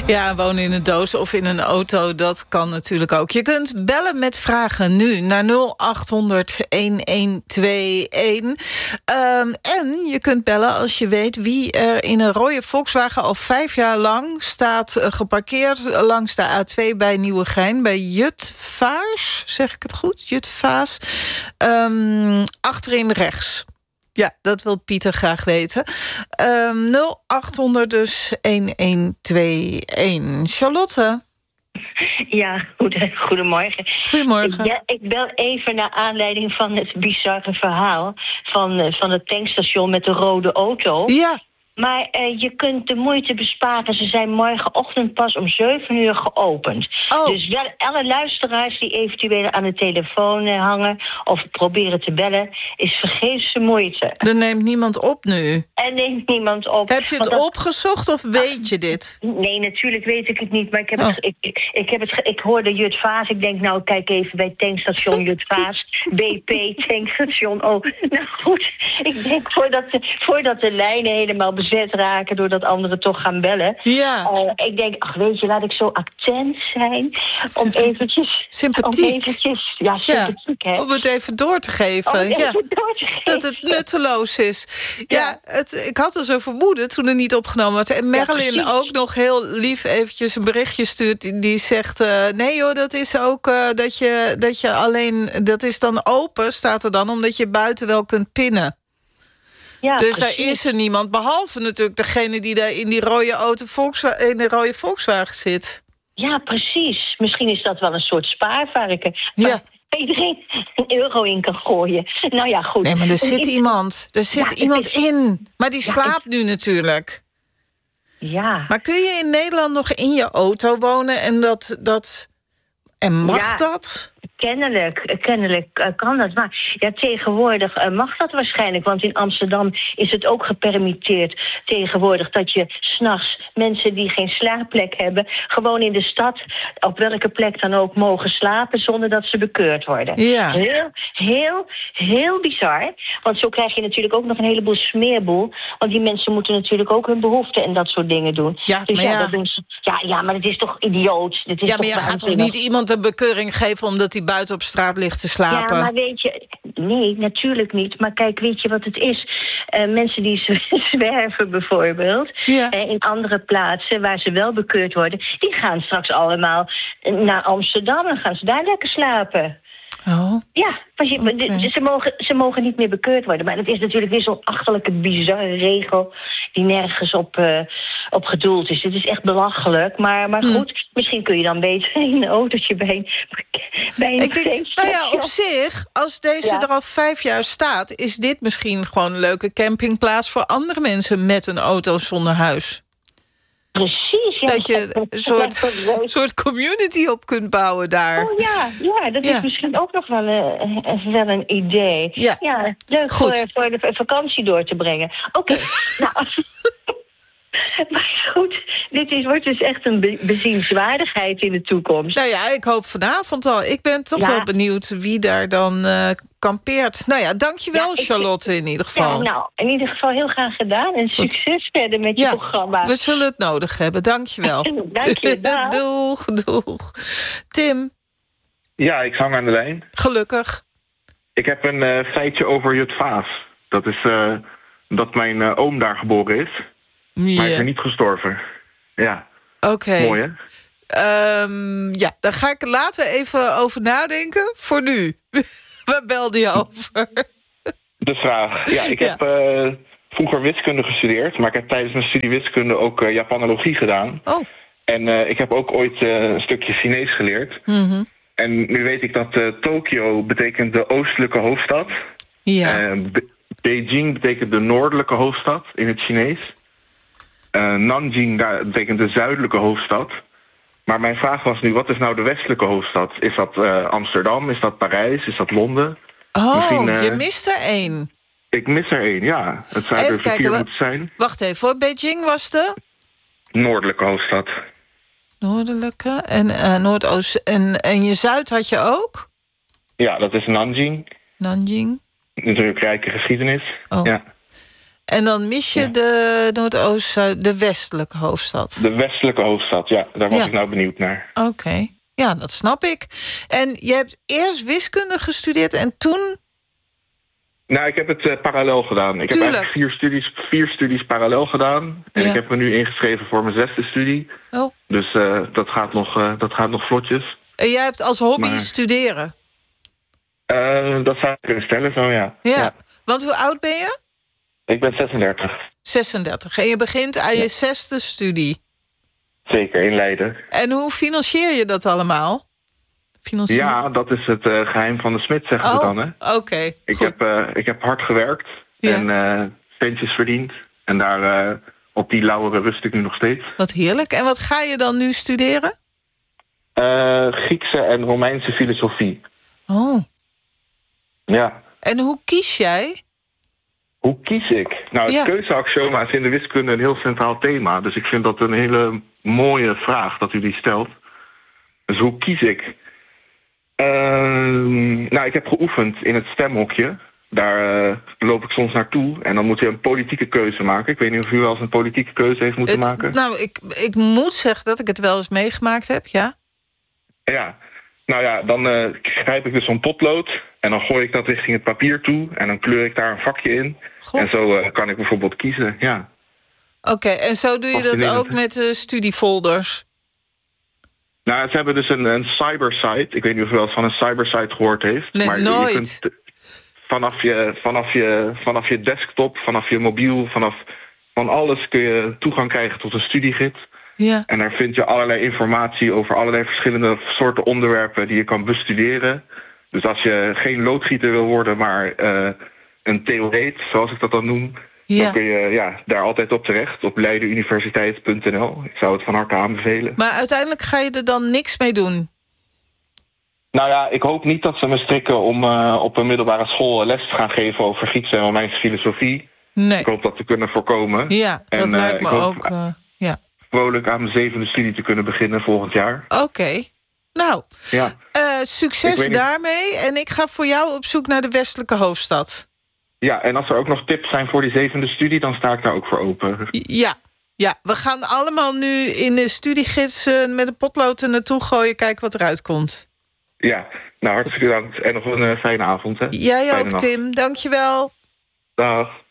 Ja, wonen in een doos of in een auto, dat kan natuurlijk ook. Je kunt bellen met vragen nu naar 0800-1121. En je kunt bellen als je weet wie er in een rode Volkswagen al 5 jaar lang staat geparkeerd langs de A2 bij Nieuwegein, bij Jutphaas, zeg ik het goed? Jutphaas. Achterin rechts. Ja, dat wil Pieter graag weten. 0800 dus 1121. Charlotte? Ja, goedemorgen. Goedemorgen. Ja, ik bel even naar aanleiding van het bizarre verhaal van het tankstation met de rode auto. Ja. Maar je kunt de moeite besparen. Ze zijn morgenochtend pas om 7 uur geopend. Oh. Dus wel, alle luisteraars die eventueel aan de telefoon hangen of proberen te bellen, is vergeefse moeite. Er neemt niemand op nu. Er neemt niemand op. Heb je het opgezocht of weet je dit? Nee, natuurlijk weet ik het niet. Maar ik hoorde Jutphaas. Ik denk, nou, kijk even bij tankstation Jutphaas. BP, tankstation. Oh, nou goed. Ik denk, voordat de lijnen helemaal bezet raken, doordat anderen toch gaan bellen. Ja. Ik denk, ach, weet je, laat ik zo attent zijn om eventjes... Sympathiek. Ja, sympathiek, hè. Om het even door te geven. Dat het nutteloos is. Ja, ik had er zo vermoeden toen het niet opgenomen was. En Marilyn ook nog heel lief eventjes een berichtje stuurt. Die zegt, nee joh, dat is ook dat je alleen... Dat is dan open, staat er dan, omdat je buiten wel kunt pinnen. Ja, dus precies. Daar is er niemand, behalve natuurlijk degene die daar in die rode in de rode Volkswagen zit. Ja, precies. Misschien is dat wel een soort spaarvarken. Ja. Iedereen €1 in kan gooien. Nou ja, goed. Nee, maar er zit iemand. Er zit iemand in. Maar die slaapt nu natuurlijk. Ja. Maar kun je in Nederland nog in je auto wonen en mag dat? Kennelijk kan dat. Maar ja, tegenwoordig mag dat waarschijnlijk. Want in Amsterdam is het ook gepermitteerd tegenwoordig dat je 's nachts mensen die geen slaapplek hebben gewoon in de stad, op welke plek dan ook, mogen slapen zonder dat ze bekeurd worden. Ja. Heel bizar. Want zo krijg je natuurlijk ook nog een heleboel smeerboel. Want die mensen moeten natuurlijk ook hun behoeften en dat soort dingen doen. Ja, dus maar dat doen ze. Ja, maar het is toch idioot. Maar je gaat toch niet iemand een bekeuring geven omdat hij buiten op straat ligt te slapen? Ja, maar weet je... Nee, natuurlijk niet. Maar kijk, weet je wat het is? Mensen die zwerven bijvoorbeeld, in andere plaatsen waar ze wel bekeurd worden, die gaan straks allemaal naar Amsterdam en gaan ze daar lekker slapen. Oh. Ja, ze mogen niet meer bekeurd worden. Maar dat is natuurlijk weer zo'n achterlijke, bizarre regel die nergens op gedoeld is. Het is echt belachelijk. Maar goed, misschien kun je dan beter in een autootje bij een feest. Nou ja, op zich, als deze er al 5 jaar staat, is dit misschien gewoon een leuke campingplaats voor andere mensen met een auto zonder huis. Precies, ja. Dat je een soort community op kunt bouwen daar. Oh ja, dat is misschien ook nog wel een idee. Ja, leuk voor de vakantie door te brengen. Oké, nou... Maar goed, wordt dus echt een bezienswaardigheid in de toekomst. Nou ja, ik hoop vanavond al. Ik ben toch wel benieuwd wie daar dan kampeert. Nou ja, dankjewel Charlotte in ieder geval. Ja, nou, in ieder geval heel graag gedaan. En succes verder met je programma. We zullen het nodig hebben, dankjewel. Dank je, doeg. Tim? Ja, ik hang aan de lijn. Gelukkig. Ik heb een feitje over Jutphaas. Dat is dat mijn oom daar geboren is. Maar hij is er niet gestorven. Ja. Oké. Mooi, hè? Daar ga ik later even over nadenken. Voor nu. Waar belde je over? De vraag. Ja, ik heb vroeger wiskunde gestudeerd. Maar ik heb tijdens mijn studie wiskunde ook Japanologie gedaan. Oh. En ik heb ook ooit een stukje Chinees geleerd. Mm-hmm. En nu weet ik dat Tokio betekent de oostelijke hoofdstad. Ja. Beijing betekent de noordelijke hoofdstad in het Chinees. Nanjing betekent de zuidelijke hoofdstad. Maar mijn vraag was nu, wat is nou de westelijke hoofdstad? Is dat Amsterdam? Is dat Parijs? Is dat Londen? Oh, je mist er één. Ik mis er één, ja. Het zou er 4 moeten zijn. Wacht even, hoor. Beijing was de? Noordelijke hoofdstad. Noordelijke en Noordoost. En je zuid had je ook? Ja, dat is Nanjing. Natuurlijk rijke geschiedenis. Oh. Ja. En dan mis je de westelijke hoofdstad. De westelijke hoofdstad, ja. Daar was ik nou benieuwd naar. Oké. Ja, dat snap ik. En je hebt eerst wiskunde gestudeerd en toen... Nou, ik heb het parallel gedaan. Ik heb eigenlijk 4 studies parallel gedaan. En ik heb me nu ingeschreven voor mijn 6e studie. Oh. Dus dat gaat nog vlotjes. En jij hebt als hobby studeren? Dat zou ik kunnen stellen, zo ja. Want hoe oud ben je? Ik ben 36. 36. En je begint aan je 6e studie? Zeker, in Leiden. En hoe financier je dat allemaal? Ja, dat is het geheim van de smid, zeggen ze dan. Oké. Ik heb hard gewerkt en centjes verdiend. En daar op die lauweren rust ik nu nog steeds. Wat heerlijk. En wat ga je dan nu studeren? Griekse en Romeinse filosofie. Oh. Ja. En hoe kies jij? Hoe kies ik? Nou, het keuzeaxioma is in de wiskunde een heel centraal thema. Dus ik vind dat een hele mooie vraag dat u die stelt. Dus hoe kies ik? Nou, ik heb geoefend in het stemhokje. Daar loop ik soms naartoe. En dan moet je een politieke keuze maken. Ik weet niet of u wel eens een politieke keuze heeft moeten maken. Nou, ik moet zeggen dat ik het wel eens meegemaakt heb, ja. Ja. Nou ja, dan grijp ik dus zo'n potlood. En dan gooi ik dat richting het papier toe. En dan kleur ik daar een vakje in. Goh. En zo kan ik bijvoorbeeld kiezen, ja. Oké, en zo doe je dat ook met studiefolders? Nou, ze hebben dus een cybersite. Ik weet niet of u wel eens van een cybersite gehoord heeft. Nee, maar nooit. Je kunt vanaf je desktop, vanaf je mobiel, van alles kun je toegang krijgen tot een studiegids. Ja. En daar vind je allerlei informatie over allerlei verschillende soorten onderwerpen die je kan bestuderen. Dus als je geen loodgieter wil worden, maar een theoreet, zoals ik dat dan noem... dan kun je daar altijd op terecht, op leidenuniversiteit.nl. Ik zou het van harte aanbevelen. Maar uiteindelijk ga je er dan niks mee doen? Nou ja, ik hoop niet dat ze me strikken om op een middelbare school les te gaan geven over Griekse en Romeinse filosofie. Nee. Ik hoop dat te kunnen voorkomen. Ja, dat lijkt me ook. Vrolijk aan mijn 7e studie te kunnen beginnen volgend jaar. Oké. Nou, succes daarmee. En ik ga voor jou op zoek naar de westelijke hoofdstad. Ja, en als er ook nog tips zijn voor die 7e studie, dan sta ik daar ook voor open. Ja, we gaan allemaal nu in de studiegids met een potlood er naartoe gooien, kijken wat eruit komt. Ja, nou hartstikke bedankt. En nog een fijne avond. Hè? Jij ook, Tim. Dankjewel. Dag.